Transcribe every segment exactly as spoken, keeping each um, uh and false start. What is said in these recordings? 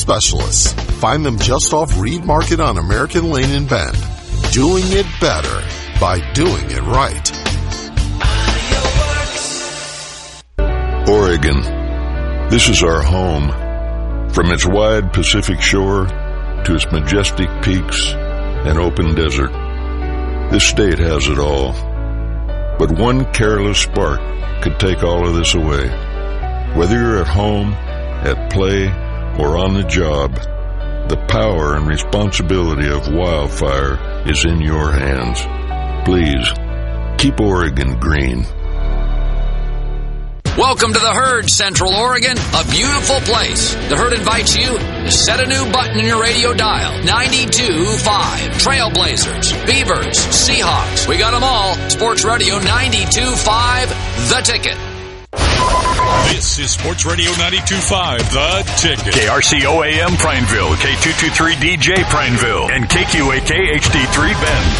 specialists. Find them just off Reed Market on American Lane in Bend. Doing it better by doing it right. Oregon. This is our home. From its wide Pacific shore to its majestic peaks and open desert, this state has it all. But one careless spark could take all of this away. Whether you're at home, at play, or on the job, the power and responsibility of wildfire is in your hands. Please, keep Oregon green. Welcome to the Herd, Central Oregon, a beautiful place. The Herd invites you to set a new button in your radio dial. ninety-two point five. Trailblazers, Beavers, Seahawks. We got them all. Sports Radio ninety-two point five, The Ticket. This is Sports Radio ninety-two point five, The Ticket. K R C O A M Prineville, K two twenty-three D J Prineville, and K Q A K H D three Bend.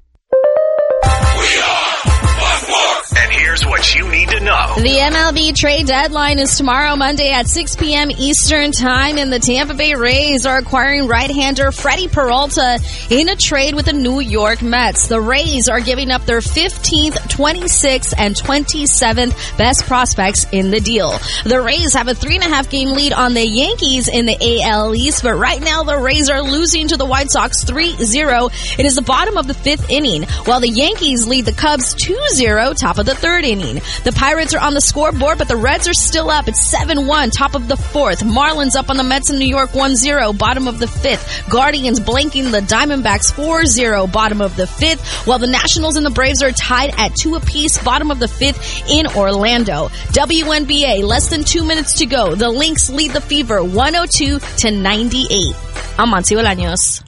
Here's what you need to know. The M L B trade deadline is tomorrow, Monday at six p.m. Eastern Time, and the Tampa Bay Rays are acquiring right-hander Freddie Peralta in a trade with the New York Mets. The Rays are giving up their fifteenth, twenty-sixth, and twenty-seventh best prospects in the deal. The Rays have a three and a half game lead on the Yankees in the A L East, but right now the Rays are losing to the White Sox three zero. It is the bottom of the fifth inning, while the Yankees lead the Cubs two zero, top of the third inning. The Pirates are on the scoreboard, but the Reds are still up. It's seven one, top of the fourth. Marlins up on the Mets in New York one zero, bottom of the fifth. Guardians blanking the Diamondbacks four zero, bottom of the fifth, while the Nationals and the Braves are tied at two apiece, bottom of the fifth in Orlando. W N B A, less than two minutes to go. The Lynx lead the Fever one oh two to ninety-eight. I'm Monty Bolaños.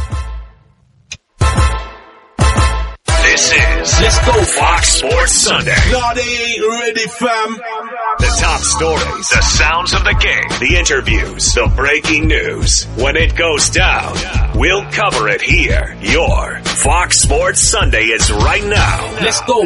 This is Let's Go Fox Sports Sunday. No, they ain't ready, fam. The top stories, the sounds of the game, the interviews, the breaking news. When it goes down, we'll cover it here. Your Fox Sports Sunday is right now. Let's go.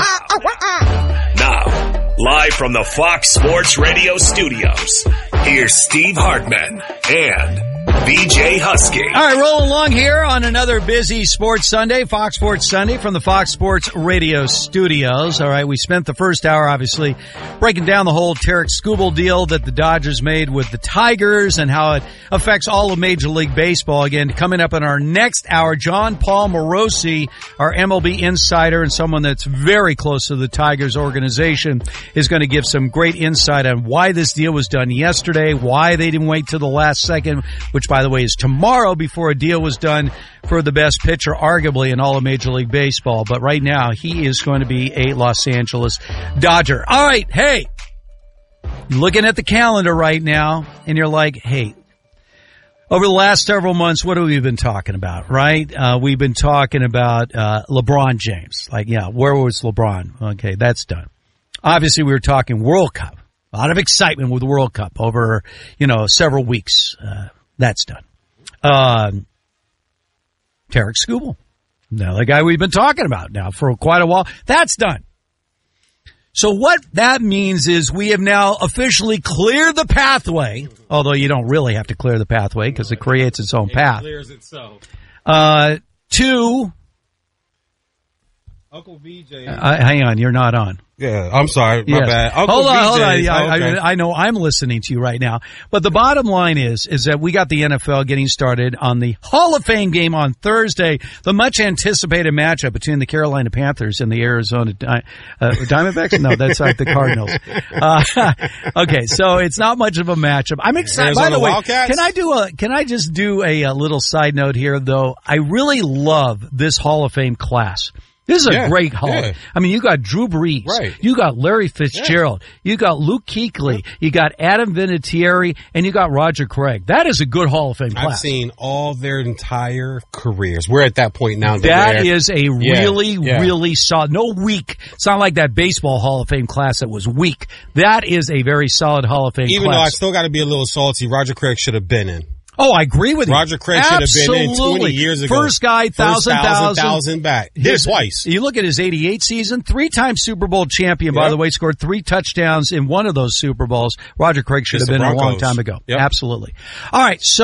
Now, live from the Fox Sports Radio studios, here's Steve Hartman and B J Husky. All right, rolling along here on another busy Sports Sunday, Fox Sports Sunday from the Fox Sports Radio studios. All right, we spent the first hour, obviously, breaking down the whole Tarek Skubal deal that the Dodgers made with the Tigers and how it affects all of Major League Baseball. Again, coming up in our next hour, John Paul Morosi, our M L B insider and someone that's very close to the Tigers organization, is going to give some great insight on why this deal was done yesterday, why they didn't wait till the last second, which, by the way, is tomorrow before a deal was done for the best pitcher, arguably, in all of Major League Baseball. But right now, he is going to be a Los Angeles Dodger. All right, hey, looking at the calendar right now, and you're like, hey, over the last several months, what have we been talking about, right? Uh, we've been talking about uh, LeBron James. Like, yeah, where was LeBron? Okay, that's done. Obviously, we were talking World Cup. A lot of excitement with the World Cup over, you know, several weeks. Uh, That's done. Um, Tarek Skubal, now the guy we've been talking about now for quite a while, that's done. So what that means is we have now officially cleared the pathway, although you don't really have to clear the pathway because it creates its own path. It clears itself. Uh, to Uncle V J. Uh, hang on, you're not on. Yeah, I'm sorry, my yes. bad. Uncle hold on, V J, hold on. Yeah, oh, okay. I, I know I'm listening to you right now. But the bottom line is, is that we got the N F L getting started on the Hall of Fame game on Thursday, the much anticipated matchup between the Carolina Panthers and the Arizona Di- uh, Diamondbacks. No, that's like the Cardinals. Uh, okay, so it's not much of a matchup. I'm excited. Arizona By the way, Wildcats? can I do a, can I just do a, a little side note here though? I really love this Hall of Fame class. This is a yeah, great Hall. Yeah. I mean, you got Drew Brees. Right. You got Larry Fitzgerald. Yeah. You got Luke Kuechly. You got Adam Vinatieri. And you got Roger Craig. That is a good Hall of Fame class. I've seen all their entire careers. We're at that point now. That is a really, yeah, yeah. really solid. No weak. It's not like that baseball Hall of Fame class that was weak. That is a very solid Hall of Fame Even class. though I still got to be a little salty, Roger Craig should have been in. Oh, I agree with you. Roger Craig should have been in twenty years ago. First guy, thousand, First thousand, thousand. thousand back. Hit twice. You look at his eighty-eight season, three-time Super Bowl champion, by yep. the way, scored three touchdowns in one of those Super Bowls. Roger Craig should It's have been the a long Broncos. time ago. Yep. Absolutely. All right, so